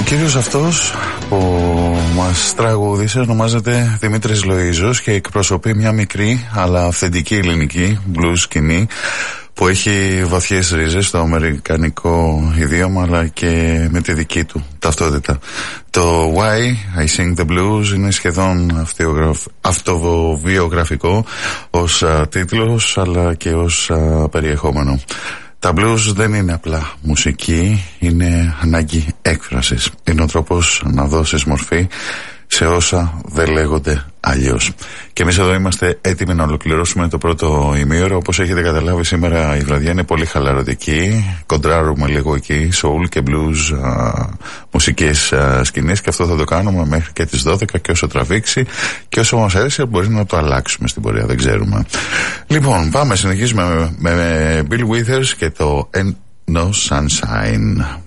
κύριος αυτός που μας τραγούδισε ονομάζεται Δημήτρης Λοΐζος και εκπροσωπεί μια μικρή αλλά αυθεντική ελληνική blues σκηνή που έχει βαθιές ρίζες στο αμερικανικό ιδίωμα αλλά και με τη δική του ταυτότητα. Το Why I Sing the Blues είναι σχεδόν αυτοβιογραφικό ως τίτλος αλλά και ως περιεχόμενο. Τα blues δεν είναι απλά μουσική, είναι ανάγκη έκφρασης. Είναι ο τρόπος να δώσεις μορφή σε όσα δεν λέγονται αλλιώς. Και εμείς εδώ είμαστε έτοιμοι να ολοκληρώσουμε το πρώτο ημίωρο. Όπως έχετε καταλάβει, σήμερα η βραδιά είναι πολύ χαλαρωτική. Κοντράρουμε λίγο εκεί soul και blues μουσικές σκηνές, και αυτό θα το κάνουμε μέχρι και τις 12, και όσο τραβήξει και όσο μας αρέσει μπορεί να το αλλάξουμε στην πορεία, δεν ξέρουμε. Λοιπόν, πάμε, συνεχίζουμε με Bill Withers και το Ain't No Sunshine.